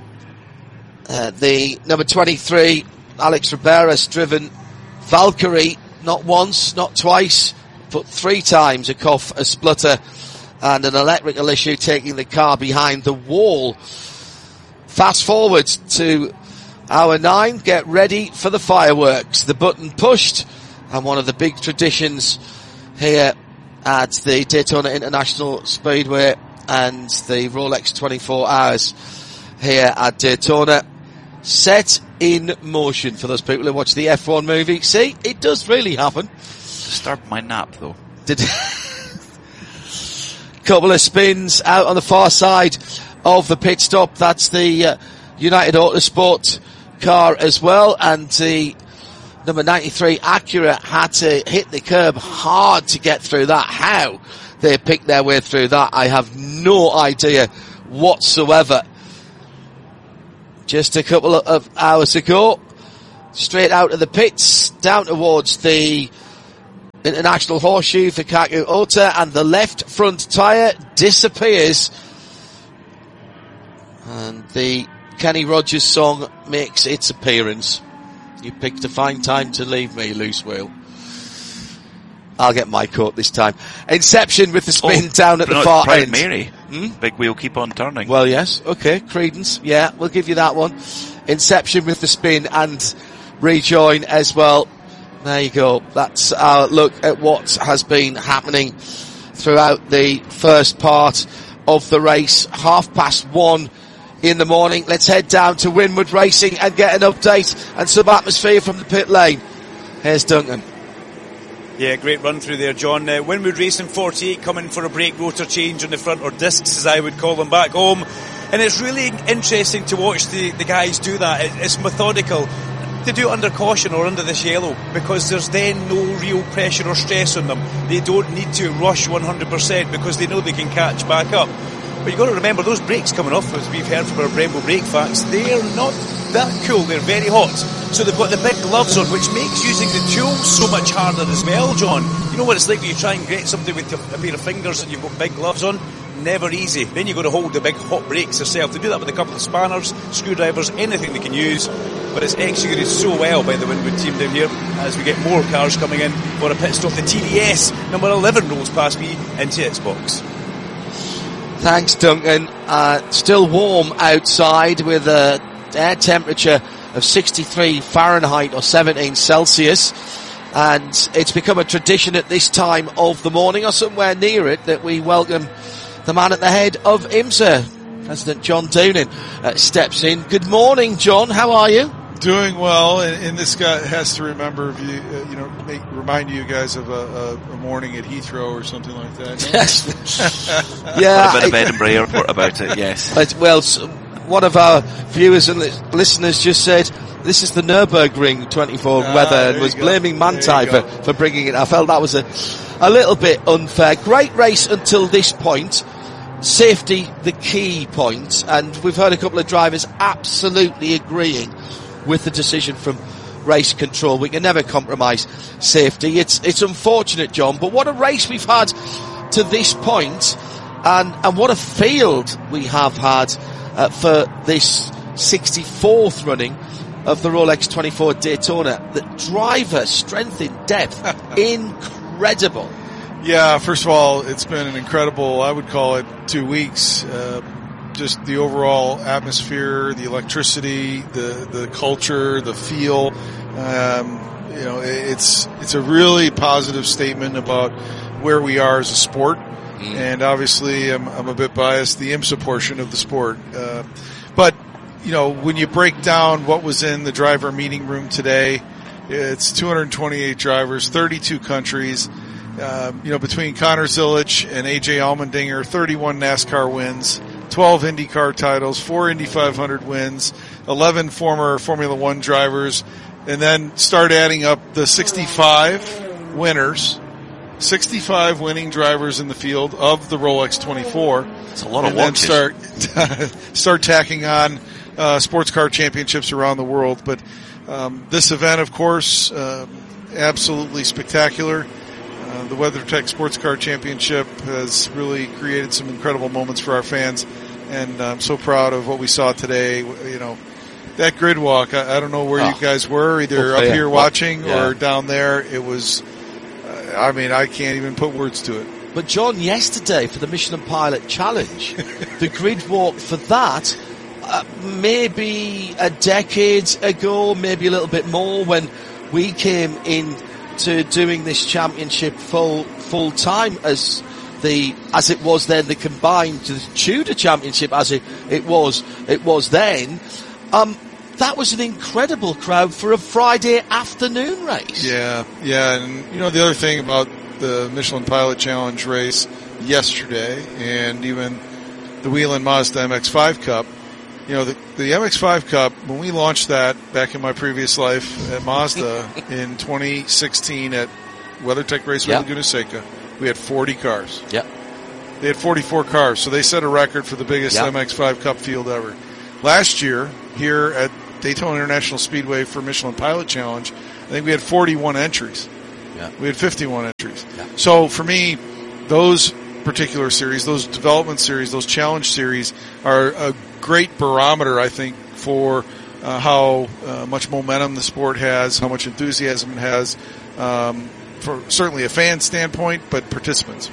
Uh, the number twenty-three, Alex Riberas, driven Valkyrie, not once, not twice, but three times, a cough, a splutter, and an electrical issue taking the car behind the wall. Fast forward to hour nine, get ready for the fireworks. The button pushed, and one of the big traditions here at the Daytona International Speedway and the Rolex twenty-four hours here at Daytona set in motion. For those people who watch the F one movie, see, it does really happen. disturbed my nap, though. Did couple of spins out on the far side of the pit stop. That's the uh, United Autosport car as well, and the number ninety-three Acura had to hit the curb hard to get through that. How they picked their way through that, I have no idea whatsoever. Just a couple of hours ago, straight out of the pits, down towards the International Horseshoe for Kaku Ota, and the left front tyre disappears. And the Kenny Rogers song makes its appearance. You picked a fine time to leave me, loose wheel. I'll get my coat this time. Inception with the spin oh, down at the no, far Proud end. Mary. Hmm? Big wheel keep on turning. Well, yes. Okay. Credence. Yeah, we'll give you that one. Inception with the spin and rejoin as well. There you go. That's our look at what has been happening throughout the first part of the race. Half past one in the morning. Let's head down to Winwood Racing and get an update and some atmosphere from the pit lane. Here's Duncan. Yeah, great run through there, John. Uh, Winwood Racing forty-eight coming for a brake rotor change on the front, or discs as I would call them, back home. And it's really interesting to watch the, the guys do that. It, it's methodical. They do it under caution or under this yellow, because there's then no real pressure or stress on them. They don't need to rush one hundred percent because they know they can catch back up. But you've got to remember, those brakes coming off, as we've heard from our Brembo brake facts, they're not that cool, they're very hot. So they've got the big gloves on, which makes using the tools so much harder as well, John. You know what it's like when you try and grate something with your, a pair of fingers and you've got big gloves on? Never easy. Then you've got to hold the big hot brakes yourself. They do that with a couple of spanners, screwdrivers, anything they can use. But it's executed so well by the Winwood team down here as we get more cars coming in for a pit stop. The T D S number eleven rolls past me into its box. Thanks, Duncan. Uh, still warm outside with a air temperature of sixty-three Fahrenheit or seventeen Celsius. And it's become a tradition at this time of the morning, or somewhere near it, that we welcome the man at the head of IMSA, President John Doonan, uh, steps in. Good morning, John. How are you? Doing well, and, and this guy has to remember, if you, uh, you know, make, remind you guys of a, a, a morning at Heathrow or something like that. No? Yes. Yeah. A bit of Edinburgh Airport about it, yes. It, well, one of our viewers and li- listeners just said, this is the Nürburgring twenty-four ah, weather, and was blaming Manthey for, for bringing it. I felt that was a, a little bit unfair. Great race until this point. Safety, the key point, and we've heard a couple of drivers absolutely agreeing with the decision from race control. We can never compromise safety. It's it's unfortunate, John, but what a race we've had to this point, and and what a field we have had uh, for this sixty-fourth running of the Rolex twenty-four Daytona. The driver strength in depth, incredible. Yeah, first of all, it's been an incredible, I would call it, two weeks. Uh, just the overall atmosphere, the electricity, the, the culture, the feel. Um, you know, it's, it's a really positive statement about where we are as a sport. Mm. And obviously, I'm, I'm a bit biased, the IMSA portion of the sport. Uh, but, you know, when you break down what was in the driver meeting room today, it's two hundred twenty-eight drivers, thirty-two countries. Um, you know, between Connor Zilich and A J Allmendinger, thirty-one NASCAR wins, twelve IndyCar titles, four Indy five hundred wins, eleven former Formula One drivers, and then start adding up the sixty-five winners, sixty-five winning drivers in the field of the Rolex twenty-four. It's a lot of and then watches. start start tacking on uh, sports car championships around the world. But um, this event, of course, uh, absolutely spectacular. Uh, the WeatherTech Sports Car Championship has really created some incredible moments for our fans, and I'm so proud of what we saw today. You know, that grid walk, I, I don't know where oh. you guys were, either up here watching yeah. or down there. It was, uh, I mean, I can't even put words to it. But John, yesterday for the Michelin Pilot Challenge, the grid walk for that, uh, maybe a decade ago, maybe a little bit more, when we came in to doing this championship full full time as the as it was then the combined the Tudor Championship as it, it was it was then. Um, that was an incredible crowd for a Friday afternoon race. Yeah, yeah, and you know the other thing about the Michelin Pilot Challenge race yesterday, and even the Whelen Mazda M X five Cup, you know, the, the M X five Cup, when we launched that back in my previous life at Mazda in twenty sixteen at WeatherTech Raceway yep. Laguna Seca, we had forty cars. Yep. They had forty-four cars, so they set a record for the biggest yep. M X five Cup field ever. Last year, here at Daytona International Speedway for Michelin Pilot Challenge, I think we had forty-one entries. Yeah. We had fifty-one entries. Yeah. So for me, those particular series, those development series, those challenge series are a great barometer, I think, for uh, how uh, much momentum the sport has, how much enthusiasm it has, um, for certainly a fan standpoint, but participants.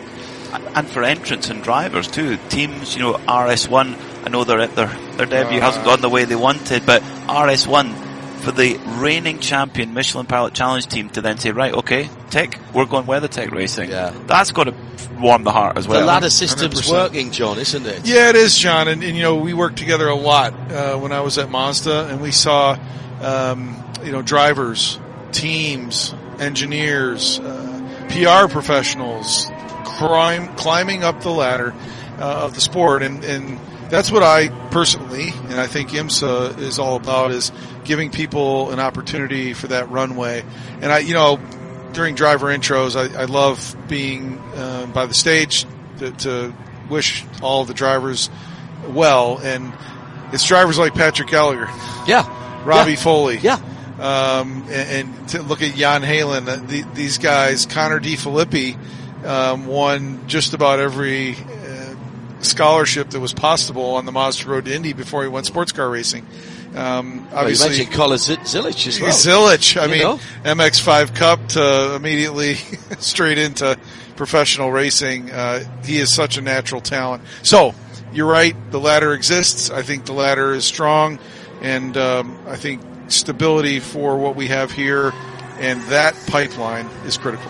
And for entrants and drivers too. Teams, you know, R S one, I know their their, their debut uh, hasn't gone the way they wanted, but R S one, for the reigning champion Michelin Pilot Challenge team to then say, right, okay, Tech, we're going WeatherTech Racing. Yeah. That's got to warm the heart as well. The ladder system's working, John, isn't it? Yeah, it is, John. And, and you know, we worked together a lot uh, when I was at Mazda, and we saw, um, you know, drivers, teams, engineers, uh, P R professionals, crime, climbing up the ladder uh, of the sport, and, and that's what I personally, and I think IMSA is all about, is giving people an opportunity for that runway. And I, you know, during driver intros, I, I love being uh, by the stage to, to wish all the drivers well, and it's drivers like Patrick Gallagher, yeah, Robbie yeah. Foley, yeah. Um, and, and to look at Jan Halen, uh, the, these guys, Connor DeFilippi, um, won just about every uh, scholarship that was possible on the Mazda Road to Indy before he went sports car racing. Um, obviously, well, you mentioned Colin Zilic as well. Zilic, I you mean, know? M X five Cup to immediately straight into professional racing. Uh, he is such a natural talent. So, you're right, the ladder exists. I think the ladder is strong, and um, I think stability for what we have here and that pipeline is critical.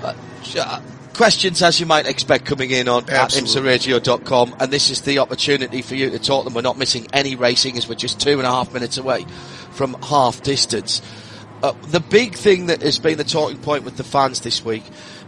Uh, questions, as you might expect, coming in on at IMSA radio dot com, and this is the opportunity for you to talk them. We're not missing any racing as we're just two and a half minutes away from half distance. Uh, the big thing that has been the talking point with the fans this week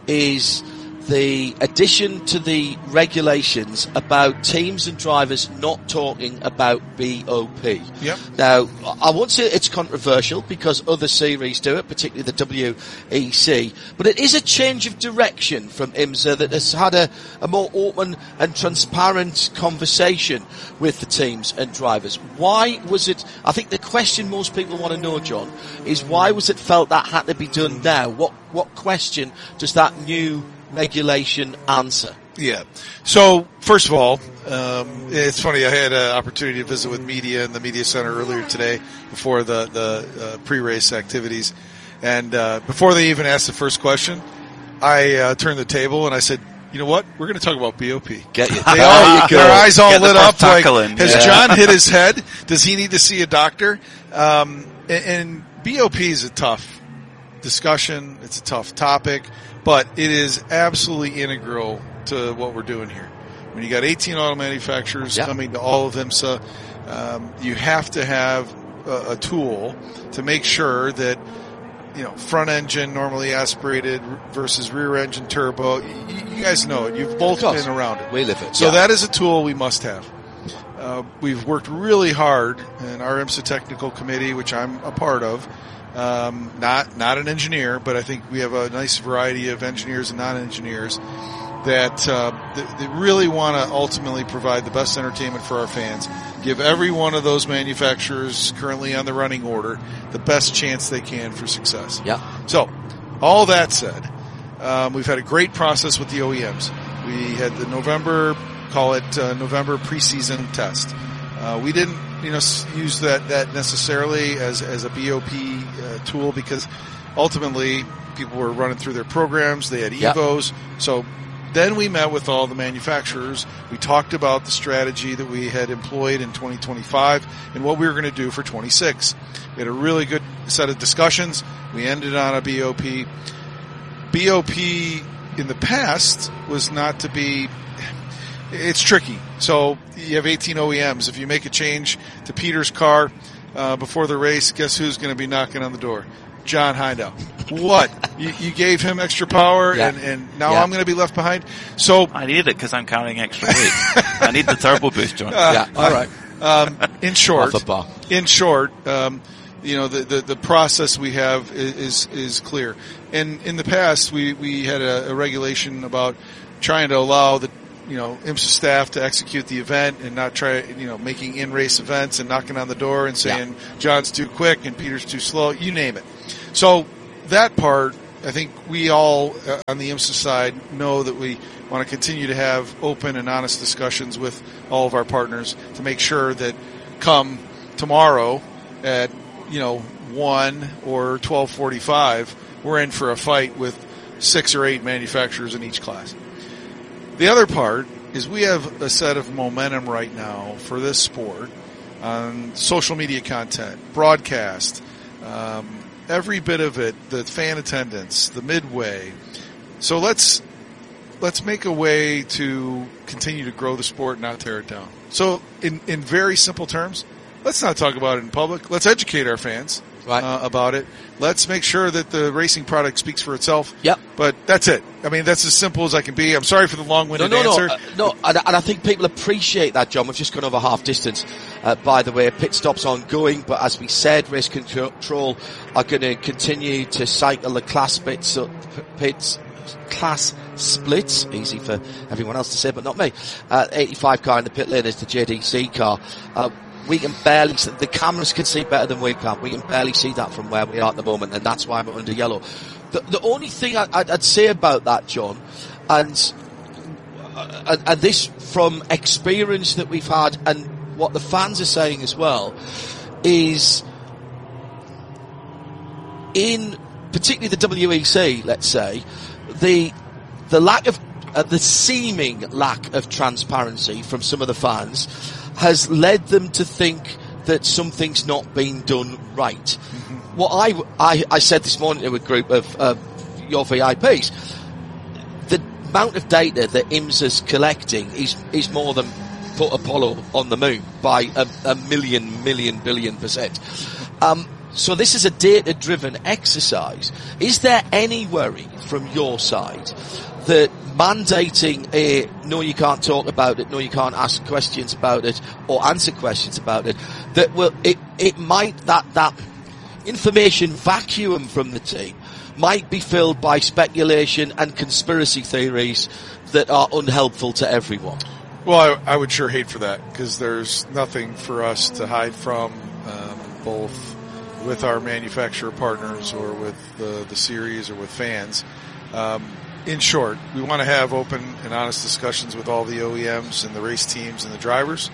is the addition to the regulations about teams and drivers not talking about B O P. Yep. Now, I won't say it's controversial because other series do it, particularly the W E C, but it is a change of direction from IMSA that has had a, a more open and transparent conversation with the teams and drivers. Why was it, I think the question most people want to know, John, is why was it felt that had to be done now? What, what question does that new regulation answer? Yeah. So, first of all, um, it's funny, I had an opportunity to visit with media in the media center earlier today before the, the uh, pre-race activities. And uh, before they even asked the first question, I uh, turned the table and I said, you know what? We're going to talk about B O P. Get you. They all, you their eyes all Get lit up like, in. has yeah. John hit his head? Does he need to see a doctor? Um, and, and B O P is a tough discussion. It's a tough topic, but it is absolutely integral to what we're doing here. When you got eighteen auto manufacturers yep. coming to all of IMSA, um, you have to have a, a tool to make sure that, you know, front engine normally aspirated versus rear engine turbo. You, you guys know it. You've both been around it. We live it. So yeah. that is a tool we must have. Uh, we've worked really hard in our IMSA technical committee, which I'm a part of. Um, not, not an engineer, but I think we have a nice variety of engineers and non-engineers that, uh, that, that really want to ultimately provide the best entertainment for our fans. Give every one of those manufacturers currently on the running order the best chance they can for success. Yeah. So, all that said, um, we've had a great process with the O E Ms. We had the November, call it uh, November preseason test. Uh, we didn't, you know, use that, that necessarily as, as a B O P uh, tool because ultimately people were running through their programs. They had yep. Evos. So then we met with all the manufacturers. We talked about the strategy that we had employed in twenty twenty-five and what we were going to do for twenty-six. We had a really good set of discussions. We ended on a B O P. B O P in the past was not to be, it's tricky. So you have eighteen O E Ms. If you make a change to Peter's car, uh, before the race, guess who's going to be knocking on the door? John Hindhaugh. What? you, you gave him extra power, yeah. and, and now yeah. I'm going to be left behind. So I need it because I'm carrying extra weight. I need the turbo boost, John. Uh, yeah, all right. Um, in short, Off a bar. in short, um, you know, the, the, the process we have is, is, is clear. And in the past, we, we had a, a regulation about trying to allow the, you know, IMSA staff to execute the event and not try, you know, making in-race events and knocking on the door and saying yeah. John's too quick and Peter's too slow, you name it. So that part, I think we all uh, on the IMSA side know that we want to continue to have open and honest discussions with all of our partners to make sure that come tomorrow at, you know, one or twelve forty-five, we're in for a fight with six or eight manufacturers in each class. The other part is we have a set of momentum right now for this sport on social media content, broadcast, um, every bit of it, the fan attendance, the midway. So let's let's make a way to continue to grow the sport, not tear it down. So in, in very simple terms, let's not talk about it in public. Let's educate our fans right. uh, about it. Let's make sure that the racing product speaks for itself. Yep. But that's it. I mean, that's as simple as I can be. I'm sorry for the long-winded no, no, answer. No, uh, no, and, and I think people appreciate that, John. We've just gone over half distance. Uh, by the way, pit stop's ongoing, but as we said, race control are going to continue to cycle the class bits, uh, pits, class splits. Easy for everyone else to say, but not me. Uh, eighty-five car in the pit lane is the J D C car. Uh, we can barely, the cameras can see better than we can. We can barely see that from where we are at the moment, and that's why I'm under yellow. The, the only thing I, I'd, I'd say about that, John, and, uh, and this from experience that we've had, and what the fans are saying as well, is in particularly the W E C, let's say, the the lack of uh, the seeming lack of transparency from some of the fans has led them to think that something's not been done right. Mm-hmm. What I, I, I said this morning to a group of uh, your V I Ps, the amount of data that IMSA's collecting is, is more than put Apollo on the moon by a, a million, million, billion percent. Um, so this is a data-driven exercise. Is there any worry from your side that mandating a no you can't talk about it, no you can't ask questions about it or answer questions about it, that will it it might that that information vacuum from the team might be filled by speculation and conspiracy theories that are unhelpful to everyone? Well, I, I would sure hate for that, because there's nothing for us to hide from, um, both with our manufacturer partners or with the, the series or with fans. Um, in short, we want to have open and honest discussions with all the O E Ms and the race teams and the drivers.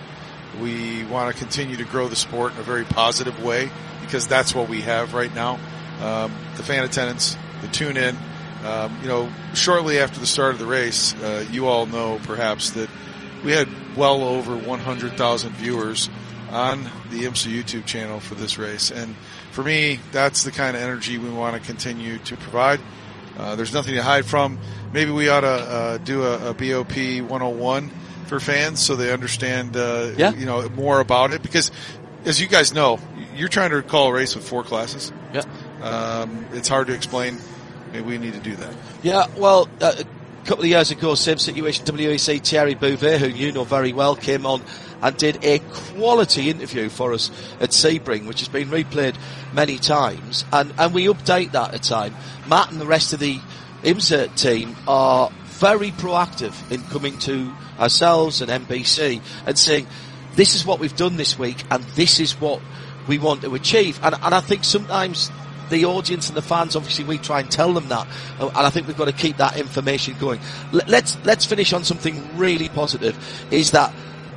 We want to continue to grow the sport in a very positive way, because that's what we have right now. Um, the fan attendance, the tune in. Um, you know, shortly after the start of the race, uh, you all know perhaps that we had well over one hundred thousand viewers on the IMSA YouTube channel for this race. And for me, that's the kind of energy we want to continue to provide. Uh, there's nothing to hide from. Maybe we ought to uh, do a, a B O P one oh one for fans so they understand, uh, yeah. you know, more about it. Because, as you guys know, you're trying to call a race with four classes. Yeah. Um, it's hard to explain. Maybe we need to do that. Yeah, well, uh, a couple of years ago, same situation, W E C, Thierry Bouvet, who you know very well, came on and did a quality interview for us at Sebring, which has been replayed many times, and, and we update that at time. Matt and the rest of the IMSA team are very proactive in coming to ourselves and N B C and saying, this is what we've done this week and this is what we want to achieve. And, and I think sometimes the audience and the fans, obviously we try and tell them that, and I think we've got to keep that information going. Let's, let's finish on something really positive, is that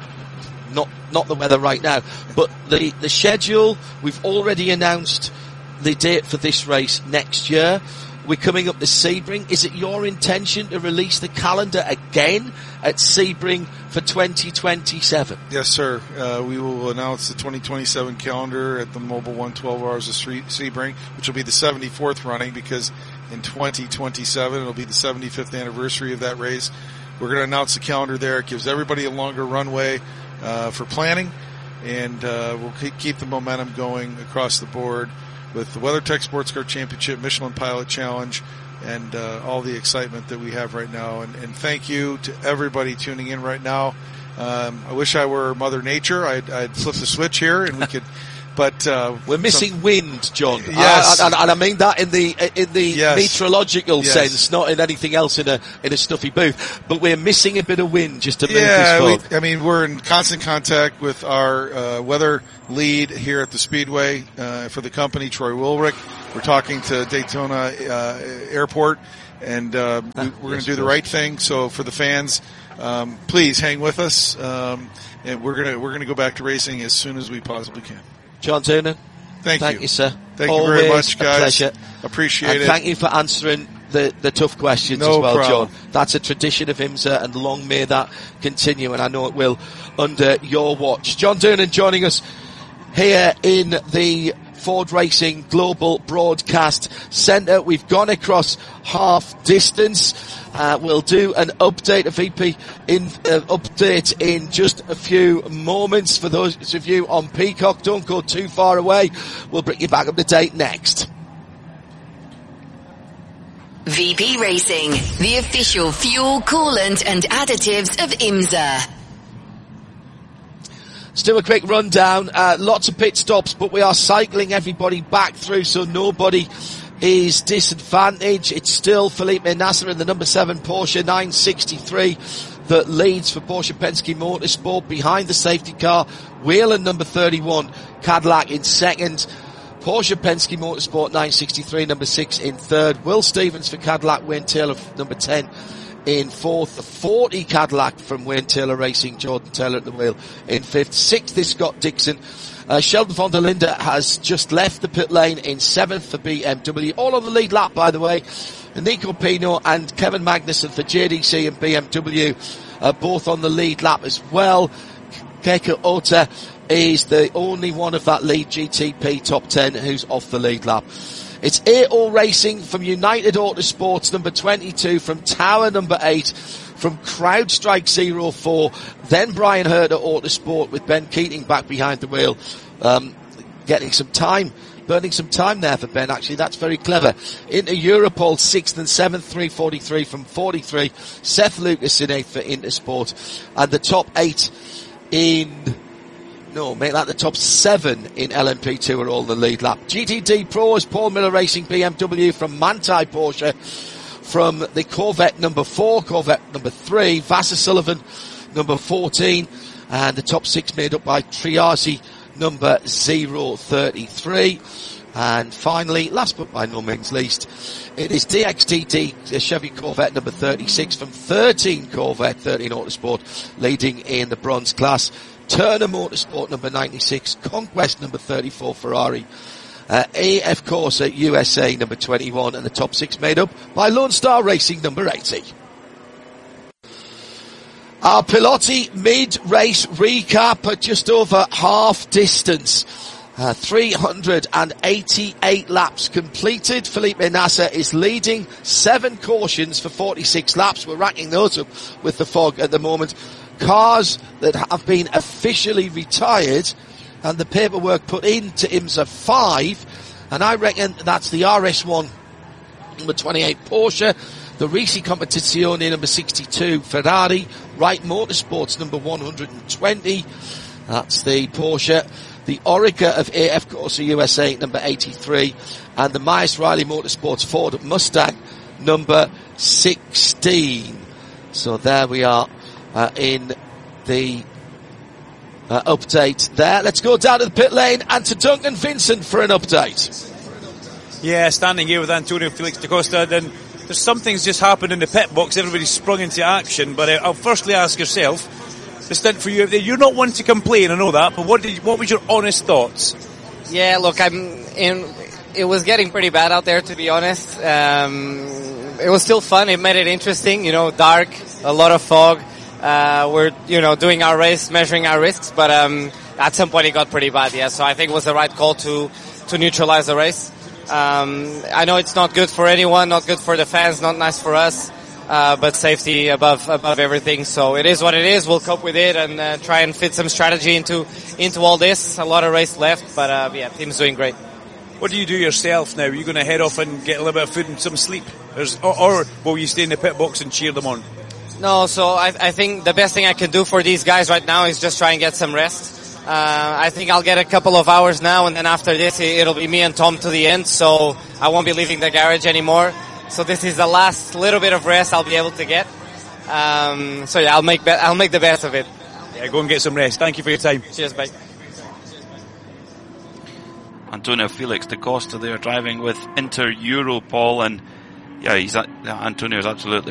Not not the weather right now, but the, the schedule. We've already announced the date for this race next year. We're coming up to Sebring. Is it your intention to release the calendar again at Sebring for twenty twenty-seven? Yes, sir. Uh, we will announce the twenty twenty-seven calendar at the Mobile One twelve Hours of Sebring, which will be the seventy-fourth running, because in twenty twenty-seven it'll be the seventy-fifth anniversary of that race. We're going to announce the calendar there. It gives everybody a longer runway Uh, for planning. and uh, we'll keep, keep the momentum going across the board with the WeatherTech Sports Car Championship, Michelin Pilot Challenge, and uh, all the excitement that we have right now. And, and thank you to everybody tuning in right now. Um, I wish I were Mother Nature. I'd, I'd flip the switch here and we could. But uh, we're missing some, wind, John. Yes, uh, and, and I mean that in the in the yes. meteorological yes. sense, not in anything else in a in a stuffy booth. But we're missing a bit of wind just to move yeah, this fog. We, I mean, we're in constant contact with our uh, weather lead here at the Speedway uh, for the company, Troy Wilrick. We're talking to Daytona uh, Airport, and uh, we, we're yes, going to do the right thing. So for the fans, um, please hang with us, um, and we're gonna we're gonna go back to racing as soon as we possibly can. John Doonan, thank, thank you. you, sir. Thank Always you very much, guys. A pleasure. Appreciate and it. Thank you for answering the, the tough questions no as well, problem. John. That's a tradition of IMSA, and long may that continue, and I know it will under your watch. John Doonan joining us here in the Ford Racing Global Broadcast Centre. We've gone across half distance. Uh, we'll do an update, a V P in, uh, update in just a few moments. For those of you on Peacock, don't go too far away. We'll bring you back up to date next. V P Racing, the official fuel, coolant and additives of IMSA. Let's do a quick rundown. Uh, lots of pit stops, but we are cycling everybody back through, so nobody is disadvantaged. It's still Felipe Nasr in the number seven Porsche nine sixty-three that leads for Porsche Penske Motorsport behind the safety car. Whelen number thirty-one, Cadillac in second. Porsche Penske Motorsport nine sixty-three, number six in third. Will Stevens for Cadillac, Wayne Taylor number ten in fourth. The forty Cadillac from Wayne Taylor Racing, Jordan Taylor at the wheel in fifth. Sixth is Scott Dixon. Uh, Sheldon von der Linde has just left the pit lane in seventh for B M W. All on the lead lap, by the way. Nico Pino and Kevin Magnussen for J D C and B M W are both on the lead lap as well. Keiko Ota is the only one of that lead G T P top ten who's off the lead lap. It's A O Racing from United Autosports, number twenty-two, from Tower, number eight, from CrowdStrike zero four, then Brian Herter Autosport with Ben Keating back behind the wheel, um, getting some time, burning some time there for Ben, actually. That's very clever. Into Europol, sixth and seventh, three forty-three from forty-three, Seth Lucas in eighth for Intersport, and the top eight in... No, make that the top seven in L M P two are all the lead lap. G T D Pros, Paul Miller Racing B M W from Manthey Porsche, from the Corvette number four, Corvette number three, Vassar Sullivan number fourteen, and the top six made up by Triasi number zero thirty-three. And finally, last but by no means least, it is D X T D, the Chevy Corvette number thirty-six from thirteen Corvette, thirteen Autosport, leading in the bronze class. Turner Motorsport number ninety-six, Conquest number thirty-four Ferrari, uh, A F Corsa U S A number twenty-one, and the top six made up by Lone Star Racing number eighty. Our Pilotti mid-race recap at just over half distance. Uh, three hundred eighty-eight laps completed. Felipe Nasr is leading, seven cautions for forty-six laps. We're racking those up with the fog at the moment. Cars that have been officially retired and the paperwork put into IMSA five, and I reckon that's the R S one number twenty-eight Porsche, the Risi Competizione number sixty-two Ferrari, Wright Motorsports number one hundred twenty, that's the Porsche, the Orica of A F Corsa U S A number eighty-three, and the Myers Riley Motorsports Ford Mustang number sixteen. So there we are. Uh, in the uh, update there. Let's go down to the pit lane and to Duncan Vincent for an update. Yeah, standing here with Antonio Felix da Costa, then there's something's just happened in the pit box. Everybody's sprung into action, but uh, I'll firstly ask yourself, the stint for you, you're not one to complain, I know that, but what did you, what was your honest thoughts? Yeah, look, I'm in, it was getting pretty bad out there, to be honest. Um, it was still fun, it made it interesting, you know, dark, a lot of fog. Uh, we're, you know, doing our race, measuring our risks, but um, at some point it got pretty bad, yeah. So I think it was the right call to to neutralize the race. Um, I know it's not good for anyone, not good for the fans, not nice for us. uh, but safety above above everything. So it is what it is. We'll cope with it and uh, try and fit some strategy into into all this. A lot of race left, but uh, yeah, team's doing great. What do you do yourself now? Are you going to head off and get a little bit of food and some sleep? Or, or will you stay in the pit box and cheer them on? No, so I, I think the best thing I can do for these guys right now is just try and get some rest. Uh, I think I'll get a couple of hours now, and then after this it'll be me and Tom to the end, so I won't be leaving the garage anymore. So this is the last little bit of rest I'll be able to get. Um, so yeah, I'll make be- I'll make the best of it. Yeah, go and get some rest. Thank you for your time. Cheers, bye. Antonio Felix da Costa there driving with Inter Europol, and yeah, he's Antonio's absolutely